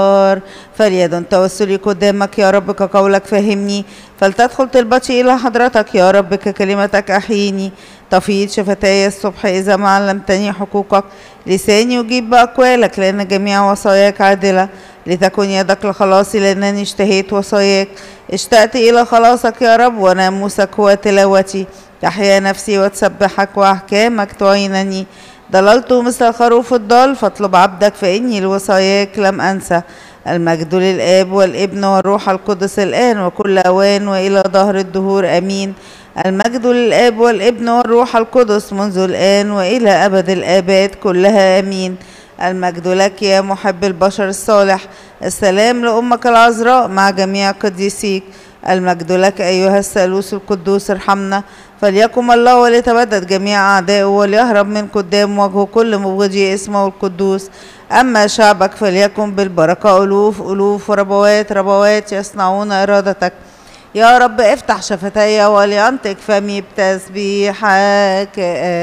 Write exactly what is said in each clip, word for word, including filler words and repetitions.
فليدن توسلي قدامك يا رب كقولك فهمني، فلتدخل طلبتي إلى حضرتك يا رب ككلمتك أحييني. تفيض شفتاي الصبح إذا ما علمتني حقوقك، لساني يجيب بأقوالك لأن جميع وصاياك عادلة. لتكن يدك لخلاصي لأنني اشتهيت وصاياك، اشتقت إلى خلاصك يا رب وناموسك هو تلاوتي. تحيا نفسي وتسبحك وأحكامك تعينني. ضللت مثل الخروف الضال فاطلب عبدك فإني لوصاياك لم أنسى. المجد للآب والابن والروح القدس الآن وكل أوان وإلى ظهر الدهور آمين. المجد للآب والابن والروح القدس منذ الآن وإلى أبد الآباد كلها آمين. المجد لك يا محب البشر الصالح، السلام لأمك العذراء مع جميع قديسيك. المجد لك أيها الثالوث القدوس ارحمنا، فليقم الله وليتبدد جميع أعدائه وليهرب من قدام وجهه كل مبغضي اسمه القدوس. أما شعبك فليكن بالبركة ألوف ألوف وربوات ربوات يصنعون إرادتك. يا رب افتح شفتي ولينطق فمي بتسبيحك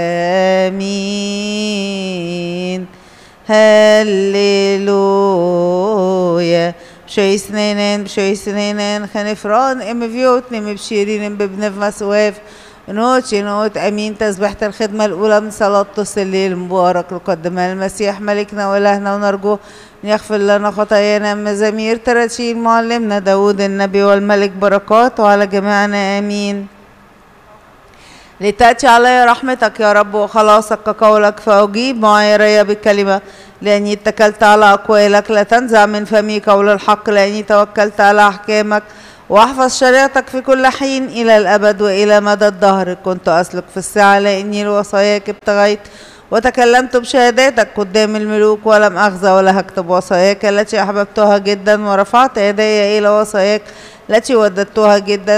آمين. هللويا. بشوي سنينين بشوي سنينين خنفران ام فيوتني مبشيرين ببنف مسواف نوتي نوت امين. تسبحة الخدمة الاولى من صلاة نص الليل المبارك نقدمها للمسيح ملكنا والهنا ونرجوه ان يغفر لنا خطايانا. مزامير تراتيل معلمنا داود النبي والملك بركات وعلى جميعنا امين. لتأتي علي رحمتك يا رب وخلاصك كقولك، فأجيب معايري بالكلمة لأني اتكلت على أقوالك. لا تنزع من فمي قول الحق لأني توكلت على أحكامك. واحفظ شريعتك في كل حين إلى الأبد وإلى مدى الدهر. كنت أسلك في الساعة لأني لوصاياك ابتغيت، وتكلمت بشهاداتك قدام الملوك ولم أخزى ولا هكتب وصاياك التي أحببتها جدا. ورفعت يدي إلى وصاياك التي وددتها جدا.